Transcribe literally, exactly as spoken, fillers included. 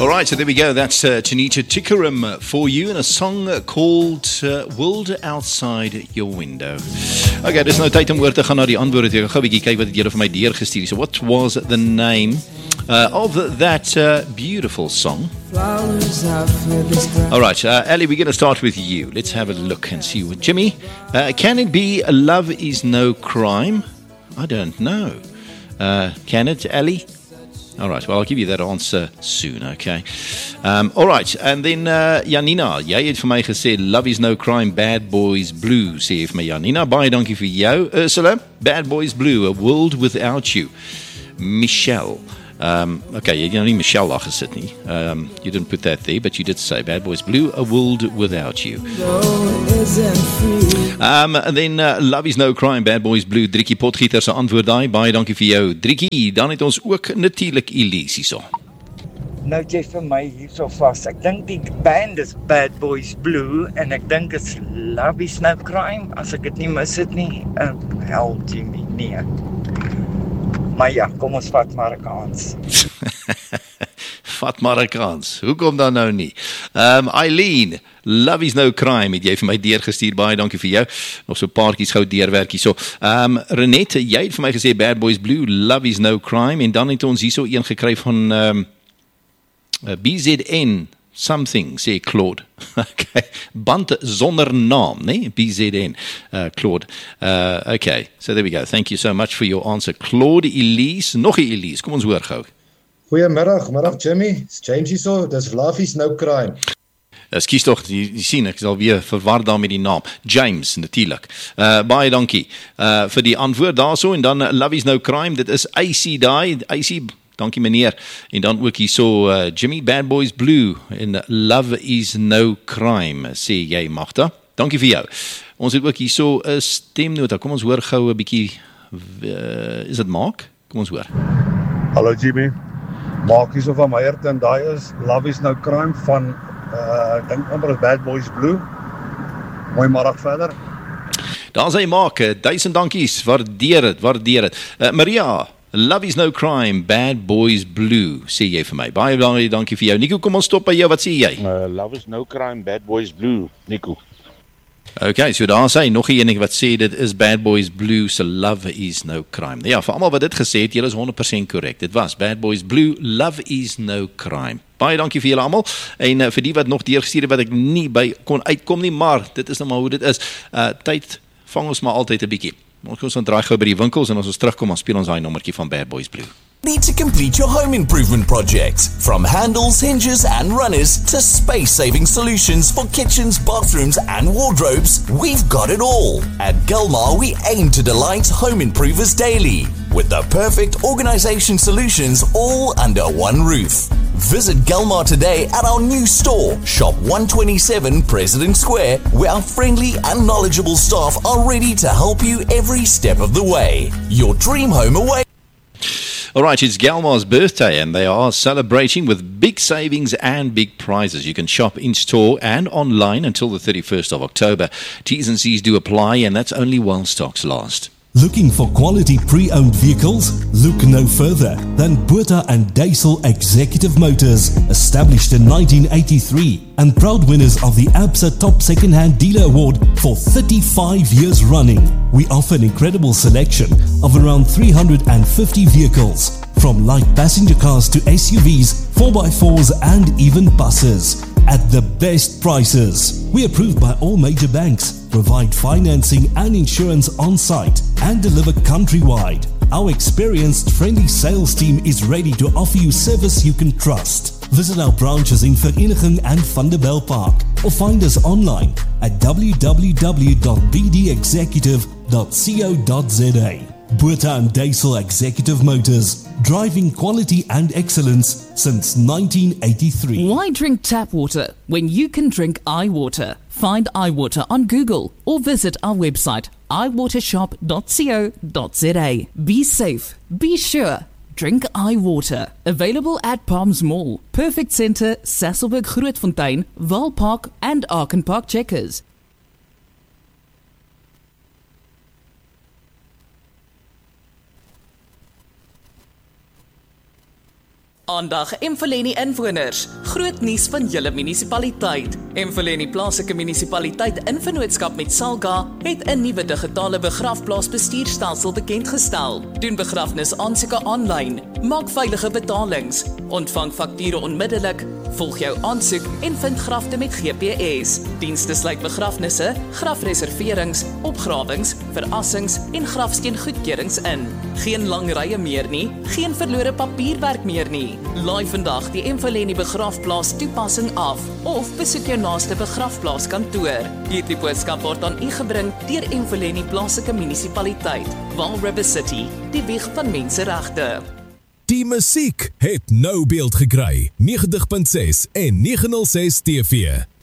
All right, so there we go. That's uh, Tanita Tikaram for you in a song called uh, World Outside Your Window. Okay, dis nou tyd om oor te gaan na die antwoorde. Ek gaan gou 'n bietjie kyk wat het julle vir my deurgestuur. So what was the name uh, of that uh, beautiful song? All right, uh, Ellie, we're going to start with you. Let's have a look and see what Jimmy. Uh, can it be Love Is No Crime? I don't know. Uh, can it, Ellie? All right, well, I'll give you that answer soon, okay? Um, all right, and then uh, Janina, jy het vir my gesê, Love Is No Crime, Bad Boys Blue, sê vir my Janina. Baie dankie vir jou. Ursula, Bad Boys Blue, A World Without You. Michelle, um, okay, jy het nou nie Michelle daar gesit nie. Um, you didn't put that there, but you did say Bad Boys Blue, A World Without You. Um, and then uh, Love Is No Crime, Bad Boys Blue, Driekie Potgieter se antwoord daai. Baie dankie vir jou, Driekie. Dan het ons ook natuurlik Elise hierso. Nou jy vir my hierso vas. Ek dink die band is Bad Boys Blue en ek dink is Love Is No Crime, as ek dit nie mis het nie. Uh, hel Jimmy, nee. Maar ja, kom ons vat maar 'n kans. Vat maar 'n kans. Hoekom dan nou nie? Um, Eileen, Love Is No Crime, het jy vir my deurgestuur. Baie dankie vir jou. Nog so 'n paartjies gou deurwerk hierso. Um, Renette, jy het vir my gesê Bad Boys Blue, Love Is No Crime, en dan het ons hierso een gekry van um, uh, B Z N something, sê Claude. Okay. Band sonder naam, nee? B Z N, uh, Claude. Uh, okay, so there we go. Thank you so much for your answer. Claude, Elise, nog 'n Elise. Kom ons hoor gou. Goeiemiddag, middag Jimmy. It's James hierso. Dis Love Is No Crime. Ekskuus tog, jy, jy sien, ek sal weer verwar daar met die naam. James, natuurlik. Uh, baie dankie uh, vir die antwoord daarso, en dan uh, Love Is No Crime, dit is A C daai, A C, dankie meneer. En dan ook hierso uh, Jimmy, Bad Boys Blue, en Love Is No Crime, sê jy, Magda. Dankie vir jou. Ons het ook hierso 'n stemnota, kom ons hoor gou 'n bietjie, uh, is dit Mark? Kom ons hoor. Hallo Jimmy, Mark hierso van Meyerton, daai is Love Is No Crime van Uh, ek dink amper is Bad Boys Blue. Mooi middag verder. Daar sê Mark, duisend dankies, waardeer het, waardeer het. Uh, Maria, Love Is No Crime, Bad Boys Blue, sê jy vir my. Baie baie dankie vir jou. Nico, kom ons stop by jou, wat sê jy? Uh, Love Is No Crime, Bad Boys Blue, Nico. Okay, so daar sê nog een wat sê dit is Bad Boys Blue, so Love Is No Crime. Ja, vir almal wat dit gesê het, julle is honderd persent korrek. Dit was Bad Boys Blue, Love Is No Crime. Baie dankie vir julle almal, en uh, vir die wat nog deurgestuur het wat ek nie by kon uitkom nie, maar dit is nou maar hoe dit is. Uh, tyd vang ons maar altyd 'n bietjie. Ons gaan ons draai gou by die winkels, en as ons terugkom, dan speel ons daai nommertjie van Bad Boys Blue. Need to complete your home improvement project? From handles, hinges and runners to space-saving solutions for kitchens, bathrooms and wardrobes, we've got it all. At Gulmar, we aim to delight home improvers daily with the perfect organisation solutions all under one roof. Visit Gulmar today at our new store, Shop one twenty-seven President Square, where our friendly and knowledgeable staff are ready to help you every step of the way. Your dream home away. All right, it's Galmar's birthday, and they are celebrating with big savings and big prizes. You can shop in-store and online until the thirty-first of October. T's and C's do apply, and that's only while stocks last. Looking for quality pre-owned vehicles? Look no further than Botha and Diesel Executive Motors, established in nineteen eighty-three and proud winners of the A B S A Top Second-Hand Dealer Award for thirty-five years running. We offer an incredible selection of around three hundred fifty vehicles, from light passenger cars to S U Vs, four by fours and even buses, at the best prices. We are approved by all major banks, provide financing and insurance on site, and deliver countrywide. Our experienced, friendly sales team is ready to offer you service you can trust. Visit our branches in Vereniging and Vanderbijl Park, or find us online at w w w dot b d executive dot co dot z a. Botha and Diesel Executive Motors, driving quality and excellence since nineteen eighty-three. Why drink tap water when you can drink iWater? Find iWater on Google or visit our website i water shop dot co dot z a. Be safe, be sure, drink iWater. Available at Palms Mall, Perfect Centre, Sasolburg Grootfontein, Waalpark and Arkenpark Checkers. Aandag Emfuleni inwoners. Groot nuus van julle munisipaliteit. Emfuleni Plaaslike Munisipaliteit in vennootskap met Salga het 'n nuwe digitale begrafplaasbestuurstelsel bekendgestel. Doen begrafnisaansoeke aanlyn, maak veilige betalings, ontvang fakture onmiddellik, volg jou aansoek en vind grafte met G P S. Dienste sluit begrafnisse, grafreserverings, opgrawings, verassings en grafsteengoedkeurings in. Geen lang rye meer nie, geen verlore papierwerk meer nie. Laai vandag die Emfuleni begrafplaas toepassing af of besoek jou naaste begrafplaaskantoor. Hierdie boodskap word aan u gebring deur Emfuleni Plaaslike Munisipaliteit, Vaal River City, die wieg van menseregte. Die musiek het nou beeld gekry. negentig punt ses en negen nul ses T V.